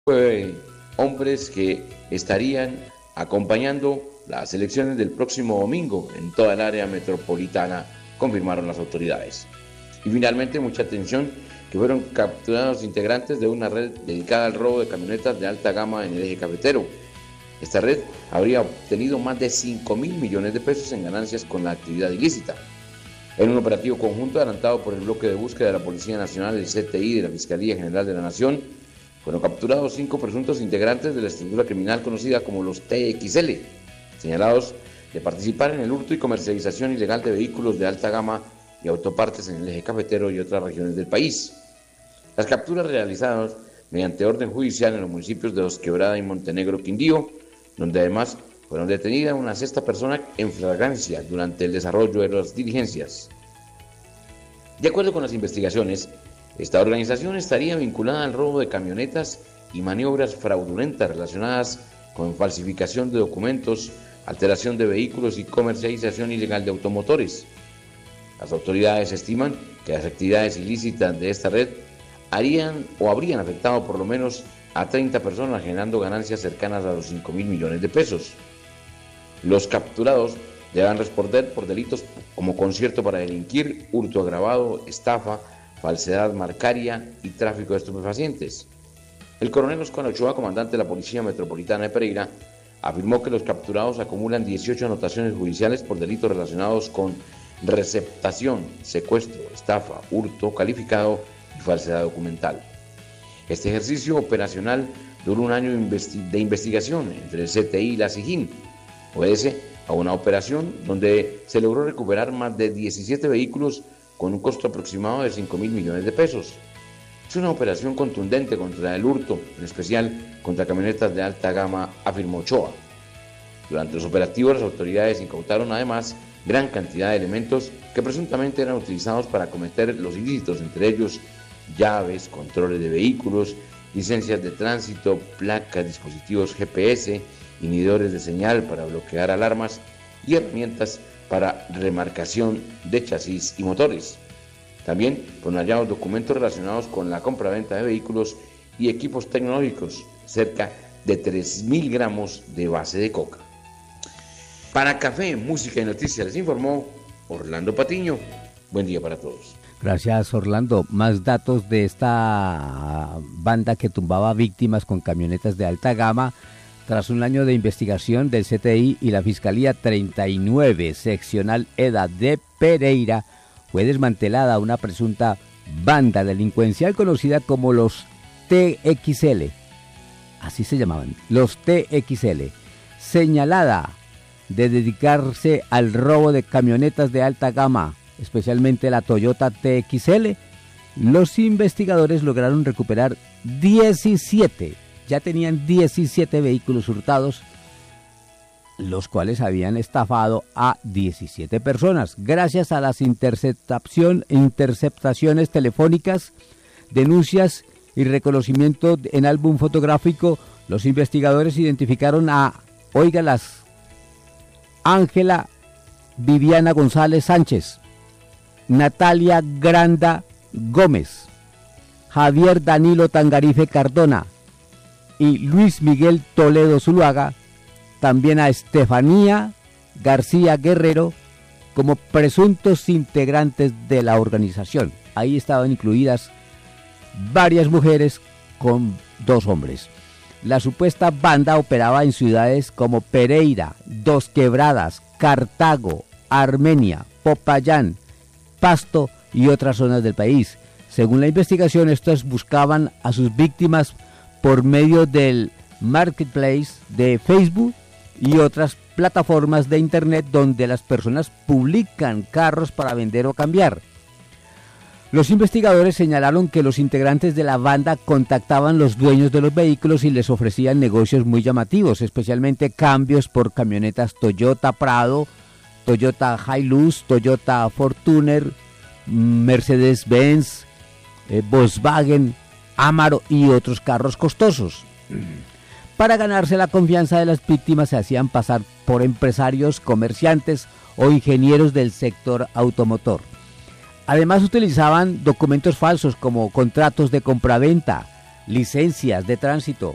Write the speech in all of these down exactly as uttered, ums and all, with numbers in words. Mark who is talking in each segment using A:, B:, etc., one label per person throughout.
A: eh, hombres que estarían acompañando las elecciones del próximo domingo en toda el área metropolitana, confirmaron las autoridades. Y finalmente, mucha atención, que fueron capturados integrantes de una red dedicada al robo de camionetas de alta gama en el eje cafetero. Esta red habría obtenido más de cinco mil millones de pesos en ganancias con la actividad ilícita. En un operativo conjunto adelantado por el bloque de búsqueda de la Policía Nacional, el C T I de la Fiscalía General de la Nación, fueron capturados cinco presuntos integrantes de la estructura criminal conocida como los T X L, señalados de participar en el hurto y comercialización ilegal de vehículos de alta gama y autopartes en el eje cafetero y otras regiones del país. Las capturas realizadas mediante orden judicial en los municipios de Dos Quebradas y Montenegro, Quindío, donde además fueron detenidas una sexta persona en flagrancia durante el desarrollo de las diligencias. De acuerdo con las investigaciones, esta organización estaría vinculada al robo de camionetas y maniobras fraudulentas relacionadas con falsificación de documentos, alteración de vehículos y comercialización ilegal de automotores. Las autoridades estiman que las actividades ilícitas de esta red harían o habrían afectado por lo menos a treinta personas, generando ganancias cercanas a los cinco mil millones de pesos. Los capturados deberán responder por delitos como concierto para delinquir, hurto agravado, estafa, falsedad marcaria y tráfico de estupefacientes. El coronel Oscar Ochoa, comandante de la Policía Metropolitana de Pereira, afirmó que los capturados acumulan dieciocho anotaciones judiciales por delitos relacionados con receptación, secuestro, estafa, hurto calificado y falsedad documental. Este ejercicio operacional duró un año de investigación entre el C T I y la SIJIN. Obedece a una operación donde se logró recuperar más de diecisiete vehículos con un costo aproximado de cinco mil millones de pesos. Es una operación contundente contra el hurto, en especial contra camionetas de alta gama, afirmó Ochoa. Durante los operativos, las autoridades incautaron además gran cantidad de elementos que presuntamente eran utilizados para cometer los ilícitos, entre ellos llaves, controles de vehículos, licencias de tránsito, placas, dispositivos G P S, inhibidores de señal para bloquear alarmas y herramientas para remarcación de chasis y motores. También fueron hallados documentos relacionados con la compraventa de vehículos y equipos tecnológicos, cerca de tres mil gramos de base de coca. Para Café, Música y Noticias les informó Orlando Patiño. Buen día para todos.
B: Gracias, Orlando. Más datos de esta banda que tumbaba víctimas con camionetas de alta gama. Tras un año de investigación del C T I y la Fiscalía treinta y nueve Seccional EDA de Pereira, fue desmantelada una presunta banda delincuencial conocida como los T X L. Así se llamaban, los T X L. Señalada de dedicarse al robo de camionetas de alta gama, especialmente la Toyota T X L, los investigadores lograron recuperar diecisiete. Ya tenían diecisiete vehículos hurtados, los cuales habían estafado a diecisiete personas. Gracias a las interceptación, interceptaciones telefónicas, denuncias y reconocimiento en álbum fotográfico, los investigadores identificaron a, óigalas, Ángela Viviana González Sánchez, Natalia Granda Gómez, Javier Danilo Tangarife Cardona y Luis Miguel Toledo Zuluaga, también a Estefanía García Guerrero como presuntos integrantes de la organización. Ahí estaban incluidas varias mujeres con dos hombres. La supuesta banda operaba en ciudades como Pereira, Dos Quebradas, Cartago, Armenia, Popayán, Pasto y otras zonas del país. Según la investigación, estos buscaban a sus víctimas por medio del marketplace de Facebook y otras plataformas de internet donde las personas publican carros para vender o cambiar. Los investigadores señalaron que los integrantes de la banda contactaban los dueños de los vehículos y les ofrecían negocios muy llamativos, especialmente cambios por camionetas Toyota Prado, Toyota Hilux, Toyota Fortuner, Mercedes-Benz, eh, Volkswagen, Amaro y otros carros costosos. Para ganarse la confianza de las víctimas se hacían pasar por empresarios, comerciantes o ingenieros del sector automotor. Además utilizaban documentos falsos como contratos de compraventa, licencias de tránsito,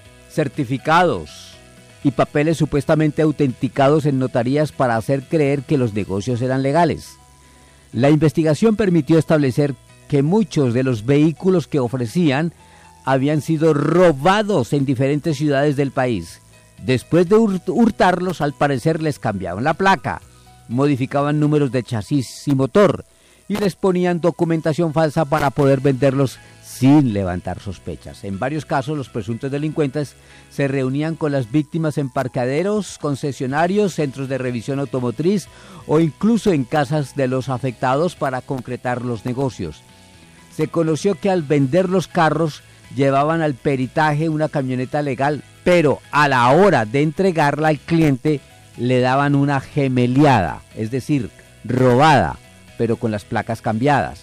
B: certificados y papeles supuestamente autenticados en notarías para hacer creer que los negocios eran legales. La investigación permitió establecer que muchos de los vehículos que ofrecían habían sido robados en diferentes ciudades del país. Después de hurtarlos, al parecer les cambiaban la placa, modificaban números de chasis y motor y les ponían documentación falsa para poder venderlos sin levantar sospechas. En varios casos, los presuntos delincuentes se reunían con las víctimas en parqueaderos, concesionarios, centros de revisión automotriz o incluso en casas de los afectados para concretar los negocios. Se conoció que al vender los carros llevaban al peritaje una camioneta legal, pero a la hora de entregarla al cliente le daban una gemeliada, es decir, robada, pero con las placas cambiadas.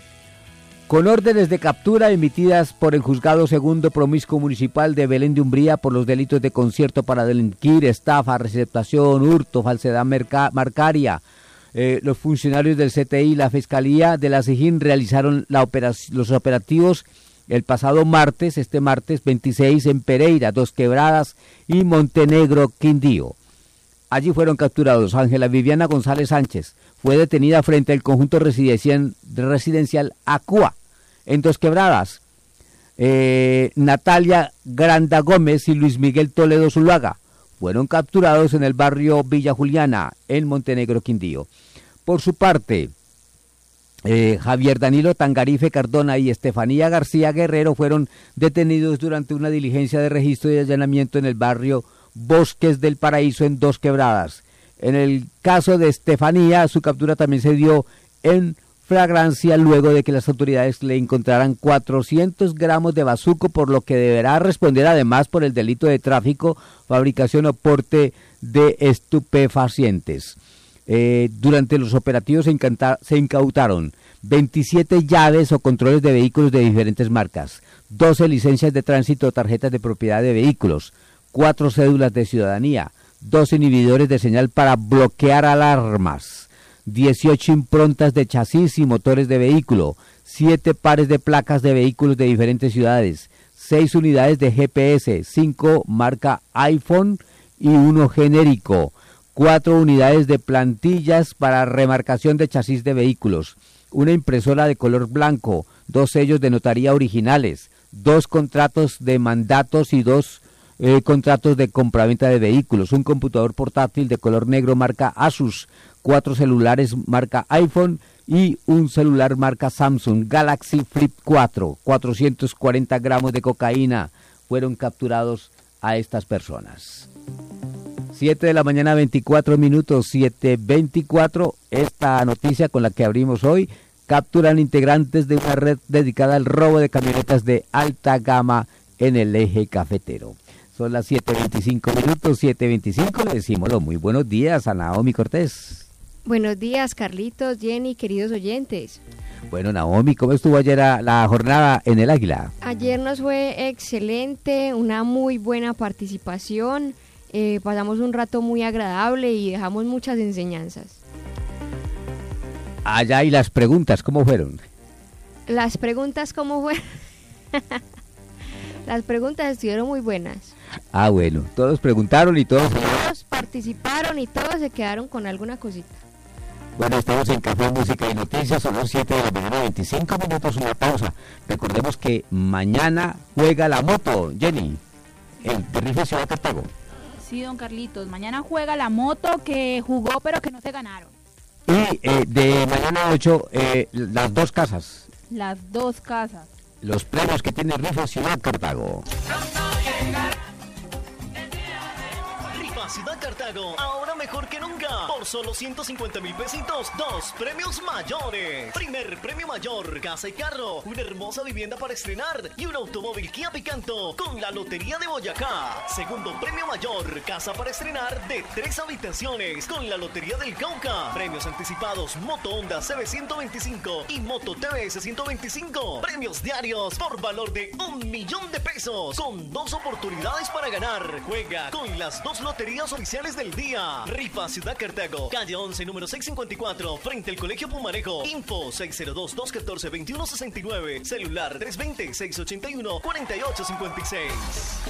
B: Con órdenes de captura emitidas por el Juzgado Segundo Promiscuo Municipal de Belén de Umbría por los delitos de concierto para delinquir, estafa, receptación, hurto, falsedad merca- marcaria, eh, los funcionarios del C T I y la Fiscalía de la SIJIN realizaron la operac- los operativos el pasado martes, este martes veintiséis, en Pereira, Dos Quebradas y Montenegro, Quindío. Allí fueron capturados Ángela Viviana González Sánchez, fue detenida frente al conjunto residencial, residencial Acua, en Dos Quebradas, eh, Natalia Granda Gómez y Luis Miguel Toledo Zuluaga, fueron capturados en el barrio Villa Juliana, en Montenegro, Quindío. Por su parte, eh, Javier Danilo Tangarife Cardona y Estefanía García Guerrero fueron detenidos durante una diligencia de registro y allanamiento en el barrio Bosques del Paraíso, en Dos Quebradas. En el caso de Estefanía, su captura también se dio en flagrancia luego de que las autoridades le encontraran cuatrocientos gramos de bazuco, por lo que deberá responder además por el delito de tráfico, fabricación o porte de estupefacientes. Eh, durante los operativos se, encanta, se incautaron veintisiete llaves o controles de vehículos de diferentes marcas, doce licencias de tránsito o tarjetas de propiedad de vehículos, cuatro cédulas de ciudadanía, dos inhibidores de señal para bloquear alarmas, dieciocho improntas de chasis y motores de vehículo, siete pares de placas de vehículos de diferentes ciudades, seis unidades de G P S, cinco marca iPhone y uno genérico, cuatro unidades de plantillas para remarcación de chasis de vehículos, una impresora de color blanco, dos sellos de notaría originales, dos contratos de mandatos y dos Eh, contratos de compraventa de vehículos, un computador portátil de color negro marca Asus, cuatro celulares marca iPhone y un celular marca Samsung Galaxy Flip cuatro, cuatrocientos cuarenta gramos de cocaína fueron capturados a estas personas. siete de la mañana, veinticuatro minutos, siete veinticuatro, esta noticia con la que abrimos hoy: capturan integrantes de una red dedicada al robo de camionetas de alta gama en el eje cafetero. Son las siete veinticinco minutos, siete veinticinco, le decimos los muy buenos días a Naomi Cortés.
C: Buenos días, Carlitos, Jenny, queridos oyentes.
B: Bueno, Naomi, ¿cómo estuvo ayer la jornada en el Águila?
C: Ayer nos fue excelente, una muy buena participación, eh, pasamos un rato muy agradable y dejamos muchas enseñanzas.
B: Allá, y las preguntas, ¿cómo fueron?
C: Las preguntas, ¿cómo fueron? Las preguntas estuvieron muy buenas.
B: Ah, bueno, todos preguntaron y todos...
C: Todos participaron y todos se quedaron con alguna cosita.
B: Bueno, estamos en Café, Música y Noticias, son las siete de la mañana, veinticinco minutos, una pausa. Recordemos que mañana juega la moto, Jenny, el de Rifle Ciudad Cartago.
D: Sí, don Carlitos, mañana juega la moto que jugó pero que no se ganaron.
B: Y eh, de mañana ocho, eh, las dos casas.
D: Las dos casas.
B: Los premios que tiene Rifa Ciudad Cartago.
E: Rifa Ciudad Cartago, ahora mejor que nunca. Por solo ciento cincuenta mil pesitos, dos premios mayores. Primer premio mayor, casa y carro, una hermosa vivienda para estrenar y un automóvil Kia Picanto con la Lotería de Boyacá. Segundo premio mayor, casa para estrenar de tres habitaciones con la Lotería del Cauca. Premios anticipados, moto Honda C B ciento veinticinco y moto T V S ciento veinticinco. Premios diarios por valor de un millón de pesos con dos oportunidades para ganar. Juega con las dos loterías premios oficiales del día. Rifa Ciudad Cartago, calle once, número seiscientos cincuenta y cuatro, frente al Colegio Pumarejo. Info seis cero dos, dos uno cuatro, dos uno seis nueve. Celular tres dos cero, seiscientos ochenta y uno, cuarenta y ocho cincuenta y seis.